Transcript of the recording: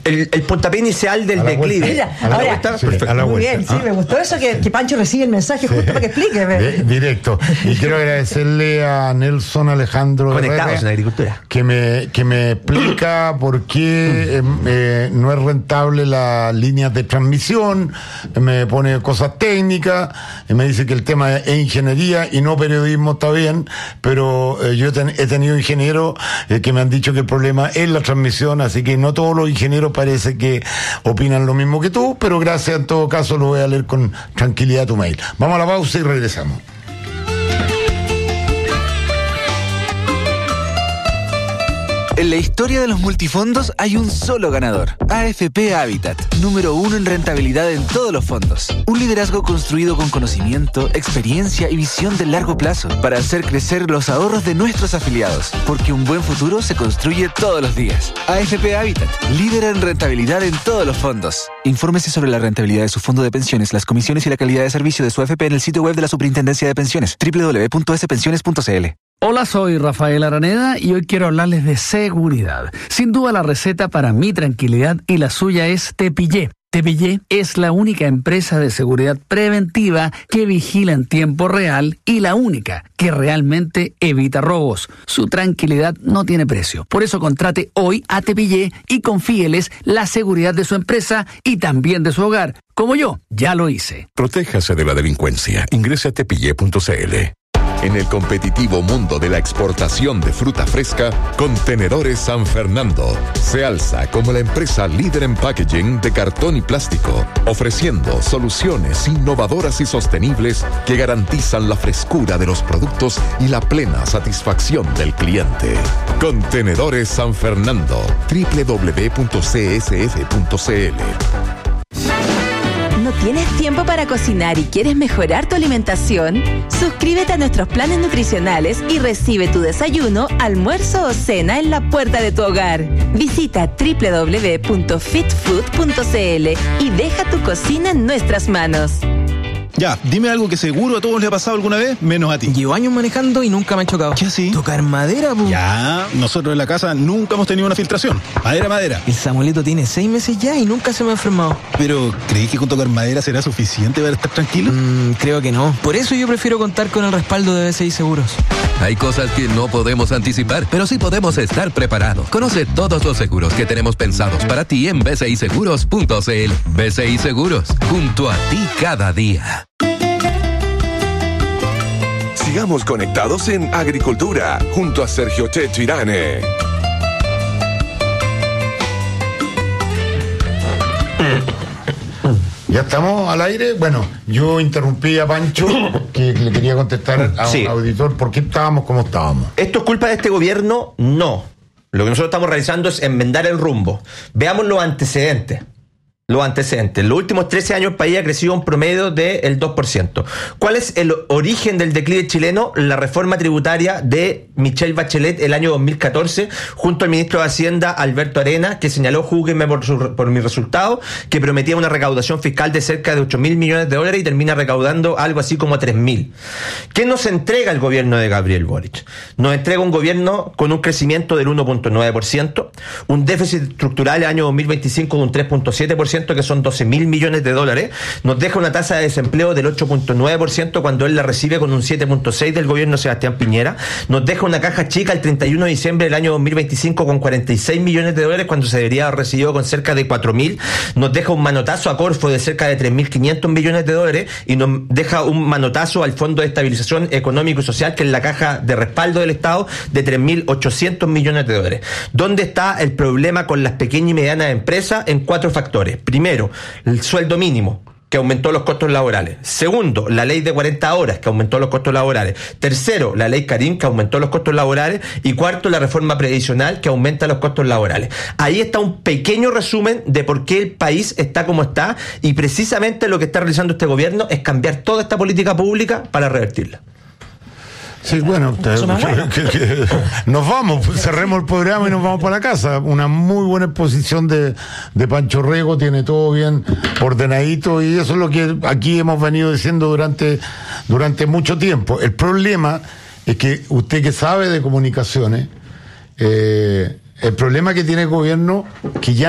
el puntapié inicial del declive. Mira, ahora, muy bien, sí, me gustó eso que Pancho recibe el mensaje justo para que explique. Directo. Y quiero agradecerle a Nelson Alejandro Conectados en la agricultura, que me explica por qué no es rentable las líneas de transmisión, me pone cosas técnicas, me dice que el tema es ingeniería y no periodismo, está bien, pero yo he tenido ingenieros que me han dicho que el problema es la transmisión, así que no todos los ingenieros parece que opinan lo mismo que tú, pero gracias, en todo caso lo voy a leer con tranquilidad tu mail. Vamos a la pausa y regresamos. En la historia de los multifondos hay un solo ganador, AFP Habitat, número 1 en rentabilidad en todos los fondos. Un liderazgo construido con conocimiento, experiencia y visión de largo plazo para hacer crecer los ahorros de nuestros afiliados, porque un buen futuro se construye todos los días. AFP Habitat, líder en rentabilidad en todos los fondos. Infórmese sobre la rentabilidad de su fondo de pensiones, las comisiones y la calidad de servicio de su AFP en el sitio web de la Superintendencia de Pensiones, www.spensiones.cl. Hola, soy Rafael Araneda y hoy quiero hablarles de seguridad. Sin duda la receta para mi tranquilidad y la suya es Tepillé. Tepillé es la única empresa de seguridad preventiva que vigila en tiempo real y la única que realmente evita robos. Su tranquilidad no tiene precio. Por eso contrate hoy a Tepillé y confíeles la seguridad de su empresa y también de su hogar. Como yo, ya lo hice. Protéjase de la delincuencia. Ingrese a tepillé.cl. En el competitivo mundo de la exportación de fruta fresca, Contenedores San Fernando se alza como la empresa líder en packaging de cartón y plástico, ofreciendo soluciones innovadoras y sostenibles que garantizan la frescura de los productos y la plena satisfacción del cliente. Contenedores San Fernando, www.csf.cl. ¿No tienes tiempo para cocinar y quieres mejorar tu alimentación? Suscríbete a nuestros planes nutricionales y recibe tu desayuno, almuerzo o cena en la puerta de tu hogar. Visita www.fitfood.cl y deja tu cocina en nuestras manos. Ya, dime algo que seguro a todos les ha pasado alguna vez, menos a ti. Llevo años manejando y nunca me ha chocado. ¿Qué así? Tocar madera, pu. Ya, nosotros en la casa nunca hemos tenido una filtración. Madera. El Samuelito tiene 6 meses ya y nunca se me ha enfermado. Pero, ¿crees que con tocar madera será suficiente para estar tranquilo? Creo que no. Por eso yo prefiero contar con el respaldo de BCI Seguros. Hay cosas que no podemos anticipar, pero sí podemos estar preparados. Conoce todos los seguros que tenemos pensados para ti en bciseguros.cl. BCI Seguros, junto a ti cada día. Sigamos conectados en Agricultura, junto a Sergio Checho Irane. ¿Ya estamos al aire? Bueno, yo interrumpí a Pancho, que le quería contestar a un auditor por qué estábamos como estábamos. ¿Esto es culpa de este gobierno? No. Lo que nosotros estamos realizando es enmendar el rumbo. Veamos los antecedentes. En los últimos 13 años el país ha crecido un promedio del 2%. ¿Cuál es el origen del declive chileno? La reforma tributaria de Michelle Bachelet el año 2014, junto al ministro de Hacienda Alberto Arenas, que señaló, júguenme por mi resultado, que prometía una recaudación fiscal de cerca de 8.000 millones de dólares y termina recaudando algo así como 3.000. ¿Qué nos entrega el gobierno de Gabriel Boric? Nos entrega un gobierno con un crecimiento del 1.9%, un déficit estructural el año 2025 de un 3.7%, que son 12.000 millones de dólares, nos deja una tasa de desempleo del 8.9% cuando él la recibe con un 7.6% del gobierno de Sebastián Piñera, nos deja una caja chica el 31 de diciembre del año 2025 con 46 millones de dólares cuando se debería haber recibido con cerca de 4.000, nos deja un manotazo a Corfo de cerca de 3.500 millones de dólares y nos deja un manotazo al Fondo de Estabilización Económico y Social, que es la caja de respaldo del Estado, de 3.800 millones de dólares. ¿Dónde está el problema con las pequeñas y medianas empresas? En 4 factores. Primero, el sueldo mínimo, que aumentó los costos laborales. Segundo, la ley de 40 horas, que aumentó los costos laborales. Tercero, la ley Karim, que aumentó los costos laborales. Y cuarto, la reforma previsional, que aumenta los costos laborales. Ahí está un pequeño resumen de por qué el país está como está, y precisamente lo que está realizando este gobierno es cambiar toda esta política pública para revertirla. Sí, bueno, nos vamos, cerremos el programa y nos vamos para la casa. Una muy buena exposición de Pancho Rego, tiene todo bien ordenadito, y eso es lo que aquí hemos venido diciendo durante mucho tiempo. El problema es que usted, que sabe de comunicaciones, el problema que tiene el gobierno, que ya